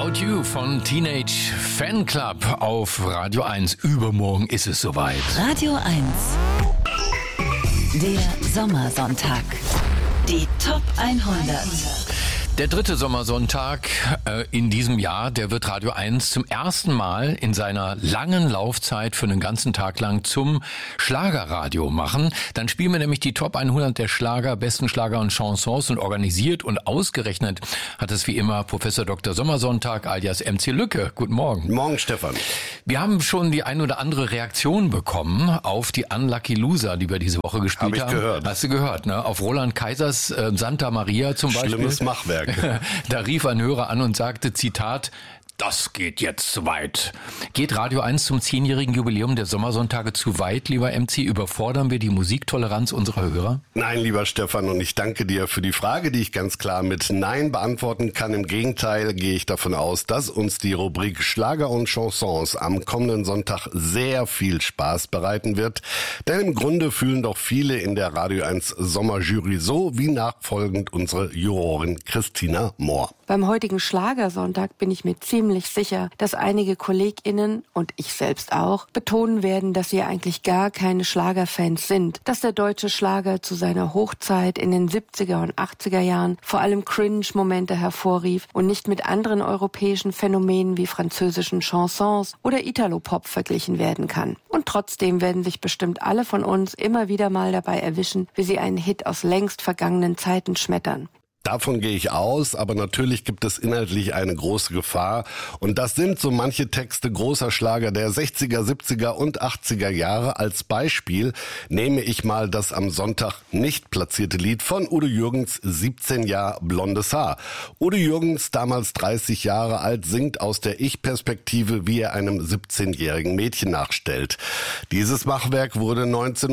About You von Teenage Fanclub auf Radio 1. Übermorgen ist es soweit. Radio 1. Der Sommersonntag. Die Top 100. Der dritte Sommersonntag in diesem Jahr, der wird Radio 1 zum ersten Mal in seiner langen Laufzeit für einen ganzen Tag lang zum Schlagerradio machen. Dann spielen wir nämlich die Top 100 der Schlager, besten Schlager und Chansons, und organisiert und ausgerechnet hat es wie immer Professor Dr. Sommersonntag alias MC Lücke. Guten Morgen. Morgen, Stefan. Wir haben schon die ein oder andere Reaktion bekommen auf die Unlucky Loser, die wir diese Woche gespielt haben. Hab ich gehört. Hast du gehört, ne? Auf Roland Kaisers Santa Maria zum Beispiel. Schlimmes Machwerk. Da rief ein Hörer an und sagte, Zitat, das geht jetzt zu weit. Geht Radio 1 zum 10-jährigen Jubiläum der Sommersonntage zu weit, lieber MC? Überfordern wir die Musiktoleranz unserer Hörer? Nein, lieber Stefan, und ich danke dir für die Frage, die ich ganz klar mit Nein beantworten kann. Im Gegenteil gehe ich davon aus, dass uns die Rubrik Schlager und Chansons am kommenden Sonntag sehr viel Spaß bereiten wird. Denn im Grunde fühlen doch viele in der Radio 1 Sommerjury so wie nachfolgend unsere Jurorin Christina Mohr. Beim heutigen Schlagersonntag bin ich mir ziemlich sicher, dass einige KollegInnen und ich selbst auch betonen werden, dass sie eigentlich gar keine Schlagerfans sind. Dass der deutsche Schlager zu seiner Hochzeit in den 70er und 80er Jahren vor allem Cringe-Momente hervorrief und nicht mit anderen europäischen Phänomenen wie französischen Chansons oder Italo-Pop verglichen werden kann. Und trotzdem werden sich bestimmt alle von uns immer wieder mal dabei erwischen, wie sie einen Hit aus längst vergangenen Zeiten schmettern. Davon gehe ich aus, aber natürlich gibt es inhaltlich eine große Gefahr. Und das sind so manche Texte großer Schlager der 60er, 70er und 80er Jahre. Als Beispiel nehme ich mal das am Sonntag nicht platzierte Lied von Udo Jürgens, 17 Jahre blondes Haar. Udo Jürgens, damals 30 Jahre alt, singt aus der Ich-Perspektive, wie er einem 17-jährigen Mädchen nachstellt. Dieses Machwerk wurde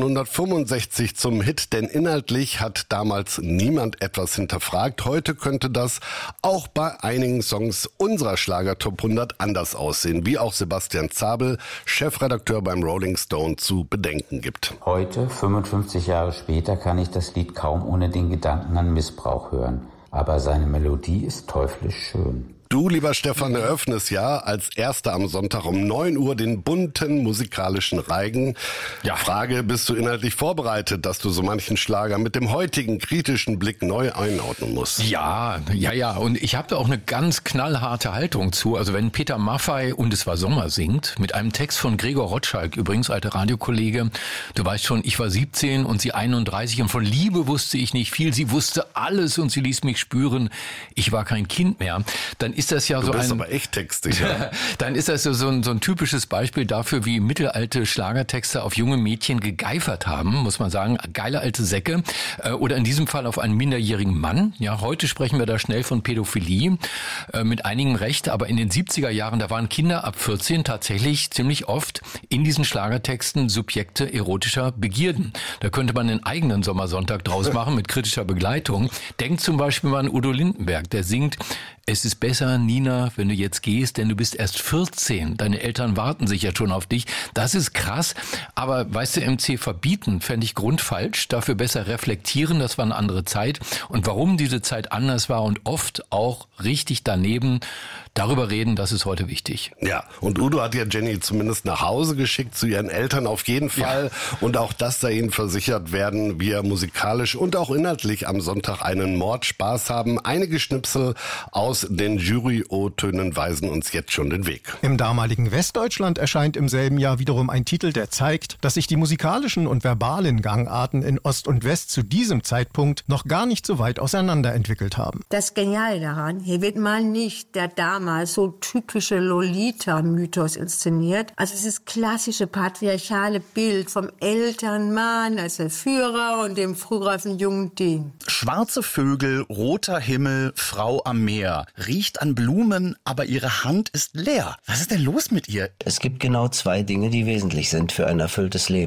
1965 zum Hit, denn inhaltlich hat damals niemand etwas hinterfragt. Heute könnte das auch bei einigen Songs unserer Schlager-Top 100 anders aussehen, wie auch Sebastian Zabel, Chefredakteur beim Rolling Stone, zu bedenken gibt. Heute, 55 Jahre später, kann ich das Lied kaum ohne den Gedanken an Missbrauch hören. Aber seine Melodie ist teuflisch schön. Du, lieber Stefan, eröffnest ja als Erster am Sonntag um 9 Uhr den bunten musikalischen Reigen. Ja. Frage, bist du inhaltlich vorbereitet, dass du so manchen Schlager mit dem heutigen kritischen Blick neu einordnen musst? Ja. Und ich habe da auch eine ganz knallharte Haltung zu. Also wenn Peter Maffay Und es war Sommer singt, mit einem Text von Gregor Rotschalk, übrigens alter Radiokollege, du weißt schon, ich war 17 und sie 31 und von Liebe wusste ich nicht viel. Sie wusste alles und sie ließ mich spüren, ich war kein Kind mehr. Dann ist das ja du so bist ein, aber echt textig, ja? Dann ist das so ein typisches Beispiel dafür, wie mittelalte Schlagertexte auf junge Mädchen gegeifert haben, muss man sagen. Geile alte Säcke. Oder in diesem Fall auf einen minderjährigen Mann. Ja, heute sprechen wir da schnell von Pädophilie, mit einigem Recht. Aber in den 70er Jahren, da waren Kinder ab 14 tatsächlich ziemlich oft in diesen Schlagertexten Subjekte erotischer Begierden. Da könnte man einen eigenen Sommersonntag draus machen mit kritischer Begleitung. Denkt zum Beispiel mal an Udo Lindenberg, der singt: Es ist besser, Nina, wenn du jetzt gehst, denn du bist erst 14. Deine Eltern warten sicher schon auf dich. Das ist krass. Aber weißt du, MC, verbieten fände ich grundfalsch. Dafür besser reflektieren, das war eine andere Zeit. Und warum diese Zeit anders war und oft auch richtig daneben, darüber reden, das ist heute wichtig. Ja, und Udo hat ja Jenny zumindest nach Hause geschickt, zu ihren Eltern auf jeden Fall. Ja. Und auch das sei ihnen versichert, werden wir musikalisch und auch inhaltlich am Sonntag einen Mordspaß haben. Einige Schnipsel aus den Jury-O-Tönen weisen uns jetzt schon den Weg. Im damaligen Westdeutschland erscheint im selben Jahr wiederum ein Titel, der zeigt, dass sich die musikalischen und verbalen Gangarten in Ost und West zu diesem Zeitpunkt noch gar nicht so weit auseinanderentwickelt haben. Das Geniale daran, hier wird mal nicht der damals so typische Lolita-Mythos inszeniert. Also dieses klassische patriarchale Bild vom Elternmann als der Führer und dem frühreifen jungen Ding. Schwarze Vögel, roter Himmel, Frau am Meer. Riecht an Blumen, aber ihre Hand ist leer. Was ist denn los mit ihr? Es gibt genau zwei Dinge, die wesentlich sind für ein erfülltes Leben: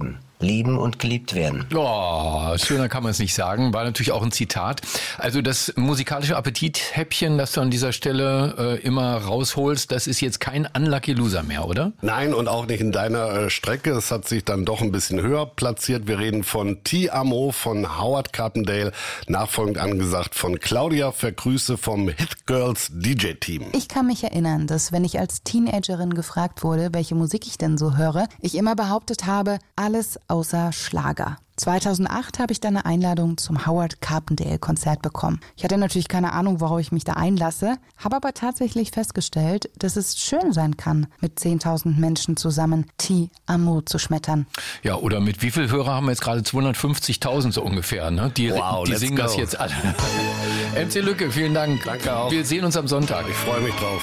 lieben und geliebt werden. Oh, schöner kann man es nicht sagen. War natürlich auch ein Zitat. Also das musikalische Appetithäppchen, das du an dieser Stelle immer rausholst, das ist jetzt kein Unlucky Loser mehr, oder? Nein, und auch nicht in deiner Strecke. Es hat sich dann doch ein bisschen höher platziert. Wir reden von Ti Amo von Howard Carpendale, nachfolgend angesagt von Claudia Vergrüße vom Hit Girls DJ-Team. Ich kann mich erinnern, dass wenn ich als Teenagerin gefragt wurde, welche Musik ich denn so höre, ich immer behauptet habe, alles außer Schlager. 2008 habe ich dann eine Einladung zum Howard Carpendale Konzert bekommen. Ich hatte natürlich keine Ahnung, worauf ich mich da einlasse, habe aber tatsächlich festgestellt, dass es schön sein kann, mit 10.000 Menschen zusammen Ti Amo zu schmettern. Ja, oder mit wie viel Hörer haben wir jetzt gerade? 250.000 so ungefähr, ne? Die singen das jetzt alle. MC Lücke, vielen Dank. Danke auch. Wir sehen uns am Sonntag. Ich freue mich drauf.